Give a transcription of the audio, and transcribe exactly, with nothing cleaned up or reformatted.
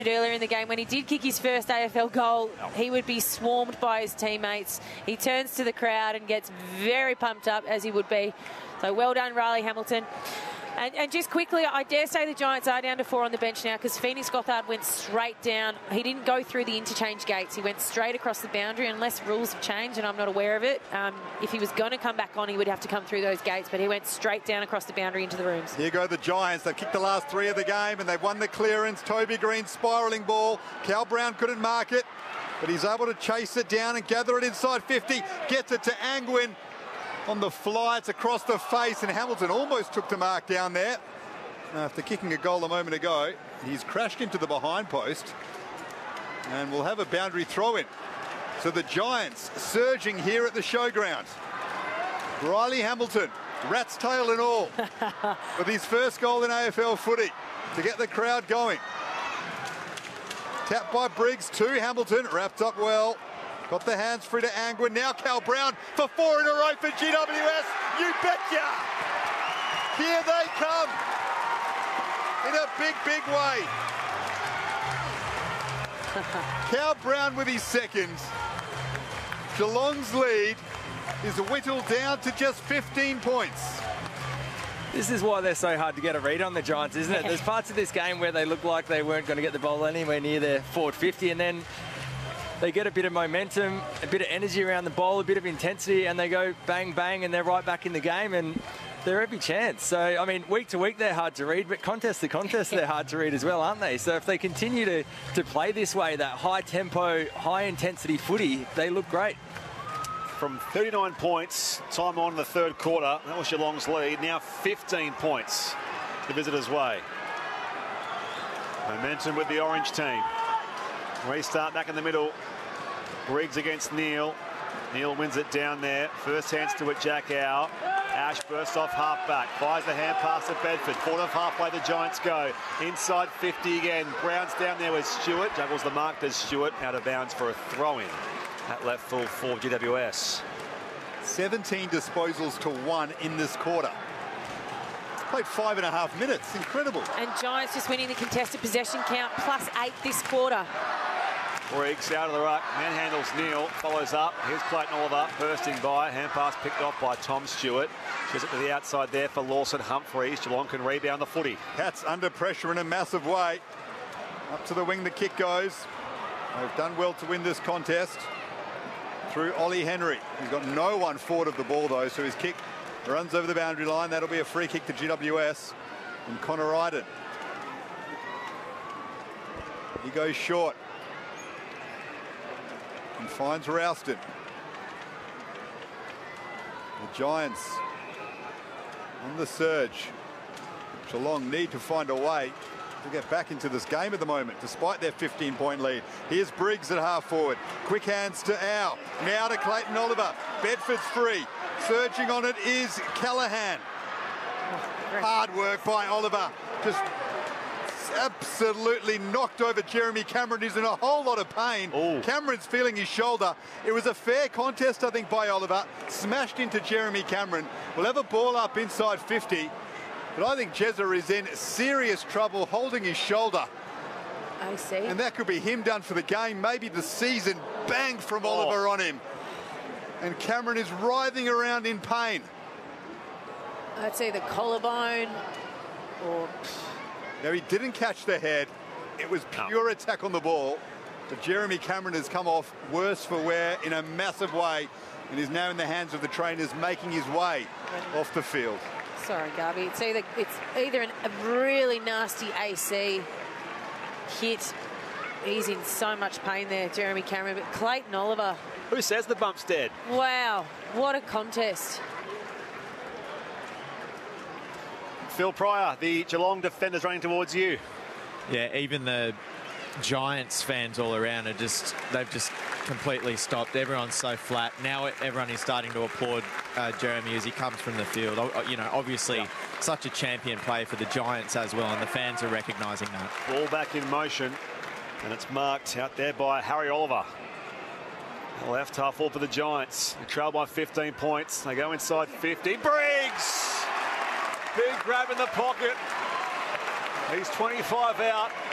Earlier in the game, when he did kick his first A F L goal, he would be swarmed by his teammates. He turns to the crowd and gets very pumped up, as he would be. So well done, Riley Hamilton. And, and just quickly, I dare say the Giants are down to four on the bench now, because Phoenix Gothard went straight down. He didn't go through the interchange gates. He went straight across the boundary, unless rules have changed, and I'm not aware of it. Um, if he was going to come back on, he would have to come through those gates, but he went straight down across the boundary into the rooms. Here go the Giants. They've kicked the last three of the game, and they've won the clearance. Toby Green spiralling ball. Cal Brown couldn't mark it, but he's able to chase it down and gather it inside fifty. Gets it to Angwin. On the fly, it's across the face, and Hamilton almost took the mark down there. After kicking a goal a moment ago, he's crashed into the behind post, and we'll have a boundary throw in. So the Giants surging here at the showground. Riley Hamilton, rat's tail and all, with his first goal in A F L footy to get the crowd going. Tapped by Briggs to Hamilton, wrapped up well. Got the hands free to Angwin. Now Cal Brown for four in a row for G W S. You betcha! Here they come. In a big, big way. Cal Brown with his second. Geelong's lead is whittled down to just fifteen points. This is why they're so hard to get a read on the Giants, isn't it? There's parts of this game where they look like they weren't going to get the ball anywhere near their forward fifty, and then they get a bit of momentum, a bit of energy around the ball, a bit of intensity, and they go bang, bang, and they're right back in the game, and they're every chance. So, I mean, week to week they're hard to read, but contest to contest they're hard to read as well, aren't they? So if they continue to, to play this way, that high tempo, high intensity footy, they look great. From thirty-nine points, time on in the third quarter, that was Geelong's lead. Now fifteen points the visitors' way. Momentum with the orange team. Restart back in the middle. Briggs against Neal. Neal wins it down there. First hands to it, Jack Howe. Ash bursts off half-back, fires the hand pass to Bedford. Fourth of halfway, the Giants go. Inside fifty again. Brown's down there with Stewart. Juggles the mark, does Stewart. Out of bounds for a throw-in. At left full for G W S. seventeen disposals to one in this quarter. Played five and a half minutes. Incredible. And Giants just winning the contested possession count, plus eight this quarter. Briggs out of the ruck, manhandles Neal, follows up. Here's Clayton Oliver bursting by. Hand pass picked off by Tom Stewart. Gives it to the outside there for Lawson Humphreys. Geelong can rebound the footy. Cats under pressure in a massive way. Up to the wing the kick goes. They've done well to win this contest. Through Ollie Henry. He's got no one forward of the ball though, so his kick runs over the boundary line. That'll be a free kick to G W S. And Connor Iden. He goes short. And finds Rouston. The Giants on the surge. Geelong need to find a way to get back into this game at the moment, despite their fifteen point lead. Here's Briggs at half forward. Quick hands to Au. Now to Clayton Oliver. Bedford's free. Surging on it is Callaghan. Hard work by Oliver. Just absolutely knocked over Jeremy Cameron. He's in a whole lot of pain. Ooh. Cameron's feeling his shoulder. It was a fair contest, I think, by Oliver. Smashed into Jeremy Cameron. We'll have a ball up inside fifty. But I think Jezza is in serious trouble holding his shoulder. I see. And that could be him done for the game. Maybe the season. Bang from oh. Oliver on him. And Cameron is writhing around in pain. I'd say the collarbone or... No, he didn't catch the head. It was pure no. attack on the ball. But Jeremy Cameron has come off worse for wear in a massive way and is now in the hands of the trainers making his way off the field. Sorry, Garby. It's either, it's either an, a really nasty A C hit. He's in so much pain there, Jeremy Cameron. But Clayton Oliver. Who says the bump's dead? Wow, what a contest. Phil Pryor, the Geelong defenders running towards you. Yeah, even the Giants fans all around are just, they've just completely stopped. Everyone's so flat. Now everyone is starting to applaud uh, Jeremy as he comes from the field. You know, obviously yeah. such a champion play for the Giants as well, and the fans are recognising that. Ball back in motion, and it's marked out there by Harry Oliver. Left half full for the Giants. They trail by fifteen points. They go inside fifty. Briggs! Big grab in the pocket. He's twenty-five out.